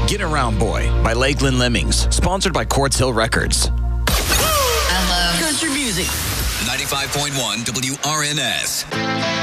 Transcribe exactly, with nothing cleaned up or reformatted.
Get Around Boy by Lakeland Lemmings, sponsored by Quartz Hill Records. I love country music. ninety-five point one W R N S.